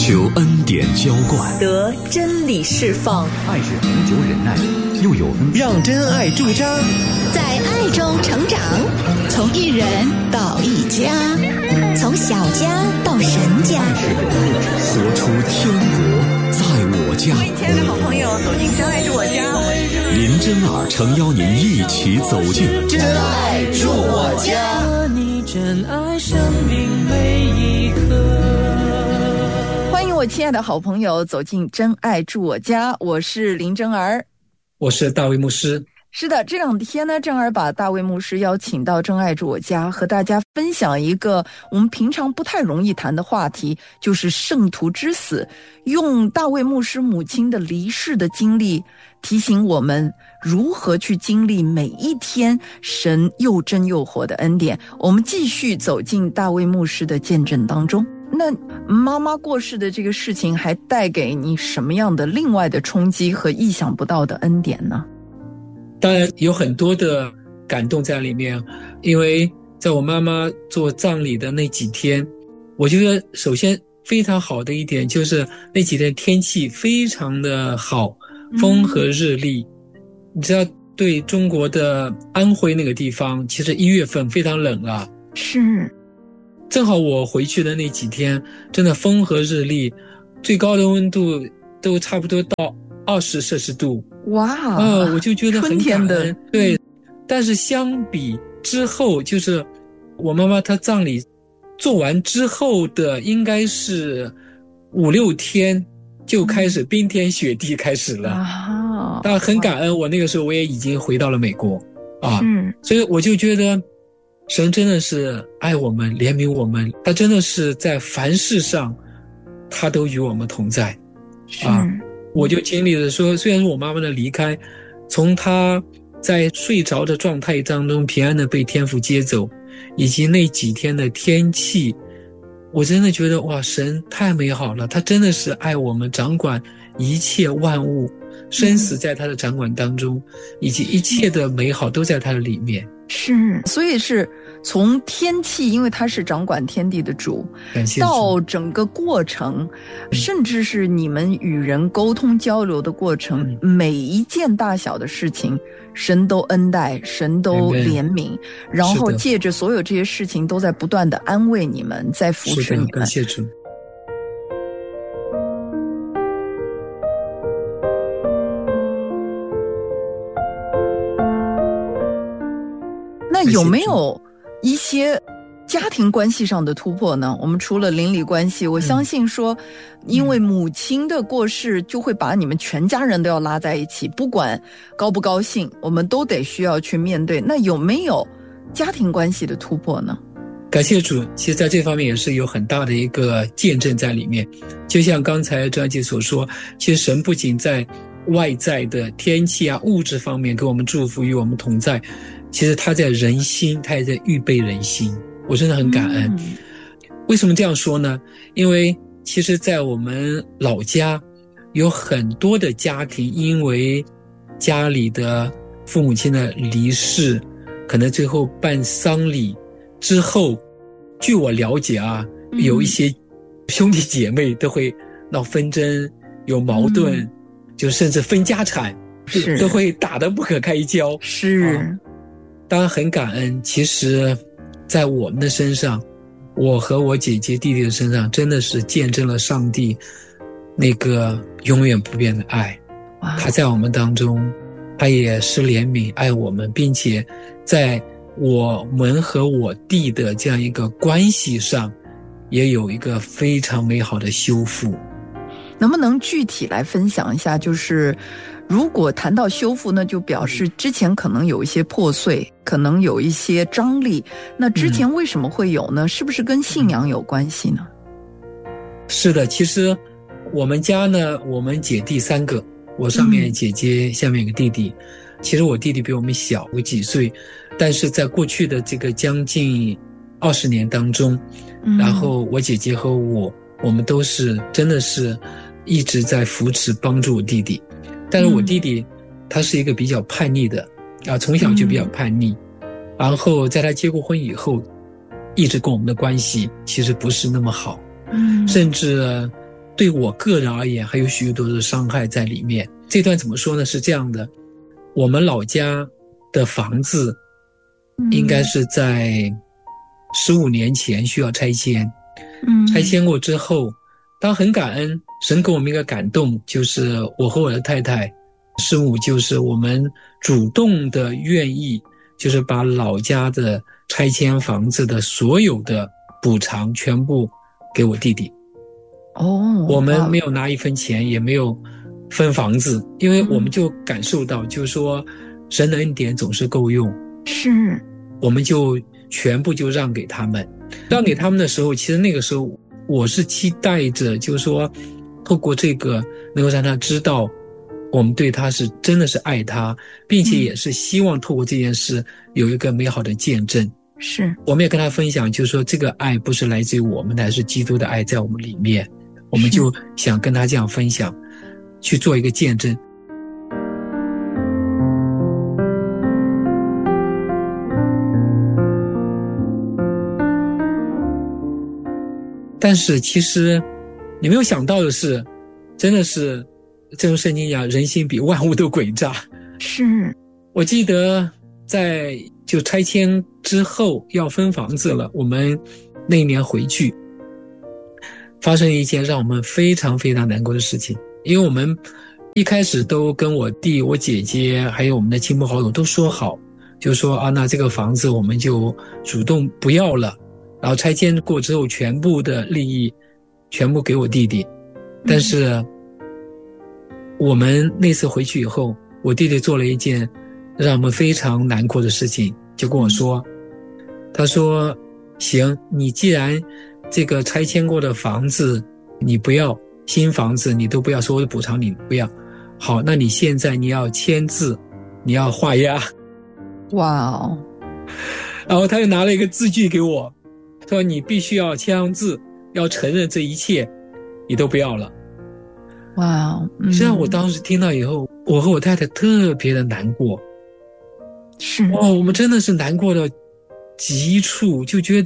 求恩典浇灌， 得真理释放。 爱是恒久忍耐，又有恩慈， 让真爱驻扎， 在爱中成长，从一人到一家，从小家到神家， 活出天国在我家。 欢迎亲爱的好朋友走进真爱住我家。 林真儿诚邀您一起走进真爱住我家， 你真爱生命每一刻。 欢迎我亲爱的好朋友走进真爱住我家，我是林真儿， 我是大卫牧师。 是的，这两天呢，真儿把大卫牧师邀请到真爱住我家，和大家分享一个我们平常不太容易谈的话题，就是圣徒之死，用大卫牧师母亲的离世的经历提醒我们如何去经历每一天神又真又活的恩典。我们继续走进大卫牧师的见证当中。那妈妈过世的这个事情还带给你什么样的另外的冲击和意想不到的恩典呢？ 当然有很多的感动在里面，因为在我妈妈做葬礼的那几天，我觉得首先非常好的一点就是那几天天气非常的好，风和日丽。你知道对中国的安徽那个地方，其实1月份非常冷了， 是正好我回去的那几天真的风和日丽，最高的温度都差不多到20摄氏度。 哇， 我就觉得很感恩。 春天的对，但是相比之后，就是我妈妈她葬礼做完之后的应该是5-6天就开始冰天雪地开始了。当然很感恩，我那个时候我也已经回到了美国啊，所以我就觉得神真的是爱我们，怜悯我们，他真的是在凡事上他都与我们同在啊。我就经历了说，虽然是我妈妈的离开，从她在睡着的状态当中平安的被天父接走，以及那几天的天气，我真的觉得哇，神太美好了，他真的是爱我们，掌管一切万物，生死在他的掌管当中，以及一切的美好都在他的里面。 是，所以是从天气，因为他是掌管天地的主，到整个过程，甚至是你们与人沟通交流的过程，每一件大小的事情，神都恩待，神都怜悯，然后借着所有这些事情都在不断的安慰你们，在扶持你们。 感谢主。 那有没有一些家庭关系上的突破呢？我们除了邻里关系，我相信说因为母亲的过世就会把你们全家人都要拉在一起，不管高不高兴，我们都得需要去面对。那有没有家庭关系的突破呢？ 感谢主，其实在这方面也是有很大的一个见证在里面。就像刚才张姐所说，其实神不仅在外在的天气啊物质方面给我们祝福与我们同在，其实他在人心，他也在预备人心，我真的很感恩。为什么这样说呢？因为其实在我们老家有很多的家庭，因为家里的父母亲的离世，可能最后办丧礼之后，据我了解啊，有一些兄弟姐妹都会闹纷争，有矛盾，就甚至分家产，都会打得不可开交。 是。 当然很感恩，其实在我们的身上，我和我姐姐弟弟的身上，真的是见证了上帝那个永远不变的爱。他在我们当中，他也是怜悯爱我们，并且在我们和我弟的这样一个关系上，也有一个非常美好的修复。 能不能具体来分享一下，就是如果谈到修复呢，就表示之前可能有一些破碎，可能有一些张力，那之前为什么会有呢？是不是跟信仰有关系呢？ 是的，其实我们家呢，我们姐弟3个，我上面姐姐，下面有个弟弟。其实我弟弟比我们小有几岁，但是在过去的这个将近20年当中，然后我姐姐和我们都是真的是一直在扶持帮助我弟弟。但是我弟弟他是一个比较叛逆的啊，从小就比较叛逆，然后在他结过婚以后，一直跟我们的关系其实不是那么好，甚至对我个人而言还有许多的伤害在里面。这段怎么说呢？是这样的，我们老家的房子应该是在15年前需要拆迁，拆迁过之后，当很感恩，神给我们一个感动，就是我和我的太太师母，就是我们主动的愿意，就是把老家的拆迁房子的所有的补偿全部给我弟弟。我们没有拿一分钱，也没有分房子，因为我们就感受到，就是说神的恩典总是够用， 是， 我们就全部就让给他们。让给他们的时候，其实那个时候我是期待着，就是说透过这个能够让他知道我们对他是真的是爱他，并且也是希望透过这件事有一个美好的见证。 是， 我们也跟他分享，就是说这个爱不是来自于我们的，而是基督的爱在我们里面，我们就想跟他这样分享，去做一个见证。但是其实你没有想到的是，真的是正如圣经讲，人心比万物都诡诈。 是， 我记得在就拆迁之后要分房子了，我们那一年回去发生一件让我们非常非常难过的事情。因为我们一开始都跟我弟我姐姐还有我们的亲朋好友都说好，就说啊，那这个房子我们就主动不要了，然后拆迁过之后全部的利益全部给我弟弟。但是我们那次回去以后，我弟弟做了一件让我们非常难过的事情，就跟我说，他说行，你既然这个拆迁过的房子你不要，新房子你都不要，所有的补偿你不要，好，那你现在你要签字，你要画押。 哇哦！ 然后他又拿了一个字据给我，说你必须要签上字，要承认这一切你都不要了。 哇哦！ 实际上我当时听到以后，我和我太太特别的难过。 是， 我们真的是难过到极处，就觉得